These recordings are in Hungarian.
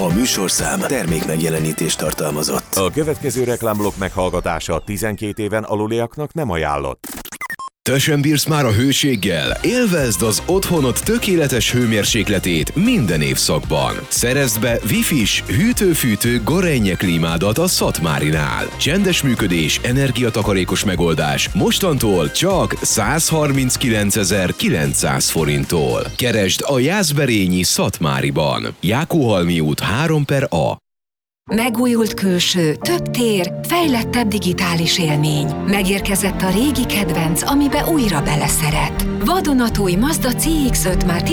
A műsorszám termékmegjelenítést tartalmazott. A következő reklámblokk meghallgatása 12 éven aluliaknak nem ajánlott. Te sem bírsz már a hőséggel? Élvezd az otthonod tökéletes hőmérsékletét minden évszakban. Szerezd be Wi-Fi-s, hűtő-fűtő Gorenje klímádat a Szatmárinál. Csendes működés, energiatakarékos megoldás. Mostantól csak 139.900 forinttól. Keresd a Jászberényi Szatmáriban. Jákóhalmi út 3/A. Megújult külső, több tér, fejlettebb digitális élmény. Megérkezett a régi kedvenc, amibe újra beleszeret. Vadonatúj Mazda CX-5 már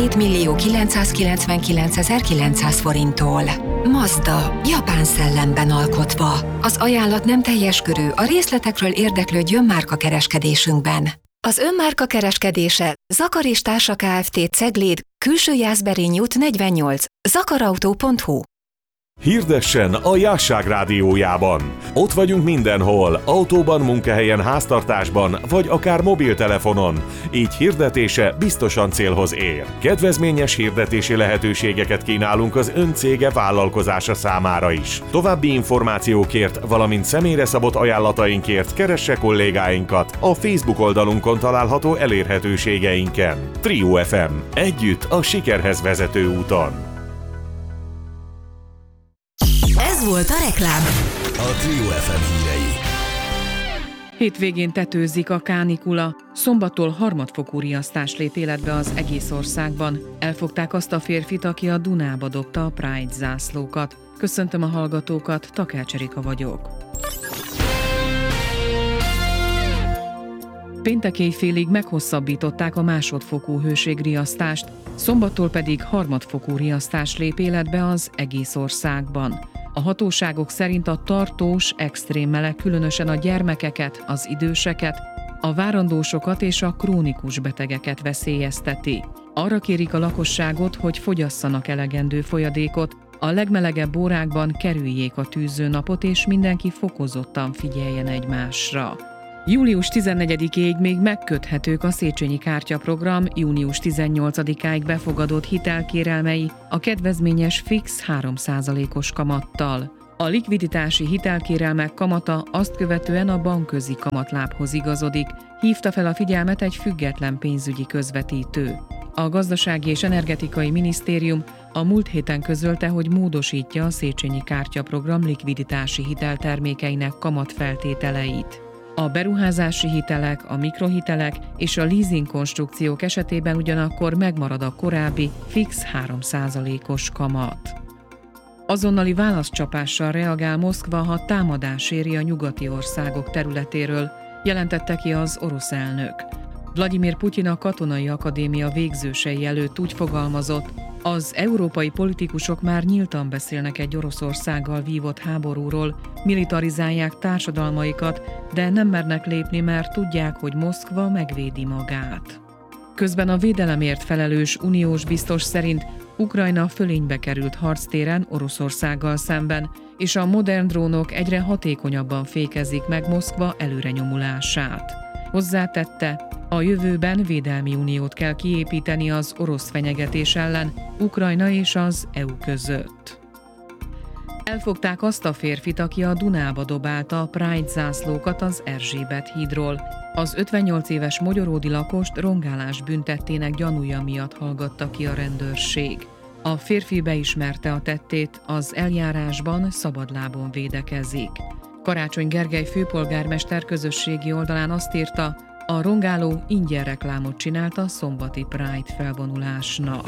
12.999.900 forinttól. Mazda, japán szellemben alkotva. Az ajánlat nem teljes körű, a részletekről érdeklődjön márkakereskedésünkben. Az önmárka kereskedése Zakar és Társa Kft. Cegléd, Külső Jászberényi út 48, zakarautó.hu. Hirdessen a Jásság rádiójában. Ott vagyunk mindenhol, autóban, munkahelyen, háztartásban, vagy akár mobiltelefonon. Így hirdetése biztosan célhoz ér. Kedvezményes hirdetési lehetőségeket kínálunk az ön cége vállalkozása számára is. További információkért, valamint személyre szabott ajánlatainkért keresse kollégáinkat a Facebook oldalunkon található elérhetőségeinken. Trio FM. Együtt a sikerhez vezető úton. Ez volt a reklám. A Trio FM hírei. Hétvégén tetőzik a kánikula. Szombattól harmadfokú riasztás lép életbe az egész országban. Elfogták azt a férfit, aki a Dunába dobta a Pride zászlókat. Köszöntöm a hallgatókat, Takács Erika vagyok. Péntek éjfélig meghosszabbították a másodfokú hőségriasztást, szombattól pedig harmadfokú riasztás lép életbe az egész országban. A hatóságok szerint a tartós, extrém meleg különösen a gyermekeket, az időseket, a várandósokat és a krónikus betegeket veszélyezteti. Arra kérik a lakosságot, hogy fogyasszanak elegendő folyadékot, a legmelegebb órákban kerüljék a tűzőnapot és mindenki fokozottan figyeljen egymásra. Július 14-ig még megköthetők a Széchenyi kártyaprogram június 18-áig befogadott hitelkérelmei a kedvezményes fix 3%-os kamattal. A likviditási hitelkérelmek kamata azt követően a bankközi kamatlábhoz igazodik, hívta fel a figyelmet egy független pénzügyi közvetítő. A Gazdasági és Energetikai Minisztérium a múlt héten közölte, hogy módosítja a Széchenyi kártyaprogram likviditási hiteltermékeinek kamatfeltételeit. A beruházási hitelek, a mikrohitelek és a leasing konstrukciók esetében ugyanakkor megmarad a korábbi fix 3%-os kamat. Azonnali válaszcsapással reagál Moszkva, ha támadás éri a nyugati országok területéről, jelentette ki az orosz elnök. Vladimir Putyin a Katonai Akadémia végzősei előtt úgy fogalmazott, az európai politikusok már nyíltan beszélnek egy Oroszországgal vívott háborúról, militarizálják társadalmaikat, de nem mernek lépni, mert tudják, hogy Moszkva megvédi magát. Közben a védelemért felelős uniós biztos szerint Ukrajna fölénybe került harctéren Oroszországgal szemben, és a modern drónok egyre hatékonyabban fékezik meg Moszkva előrenyomulását. Hozzátette, a jövőben védelmi uniót kell kiépíteni az orosz fenyegetés ellen Ukrajna és az EU között. Elfogták azt a férfit, aki a Dunába dobálta a Pride zászlókat az Erzsébet hídról. Az 58 éves mogyoródi lakost rongálás büntettének gyanúja miatt hallgatta ki a rendőrség. A férfi beismerte a tettét, az eljárásban szabadlábon védekezik. Karácsony Gergely főpolgármester közösségi oldalán azt írta, a rongáló ingyen reklámot csinált a szombati Pride felvonulásnak.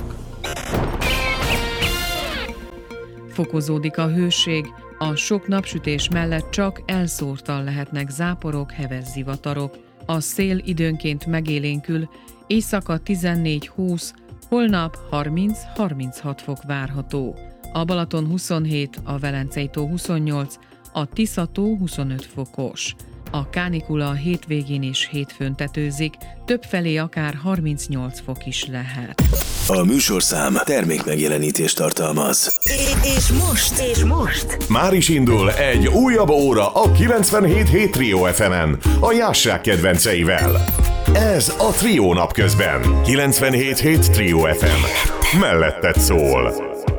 Fokozódik a hőség, a sok napsütés mellett csak elszórtan lehetnek záporok, heves zivatarok. A szél időnként megélénkül, éjszaka 14-20, holnap 30-36 fok várható. A Balaton 27, a Velencei tó 28, a Tisza tó 25 fokos. A kánikula a hétvégén és hétfőn tetőzik, többfelé akár 38 fok is lehet. A műsorszám termékmegjelenítést tartalmaz. És most? Már is indul egy újabb óra a 97.7 Trio FM-en, a Jásság kedvenceivel. Ez a Trio napközben. 97.7 Trio FM. Melletted szól.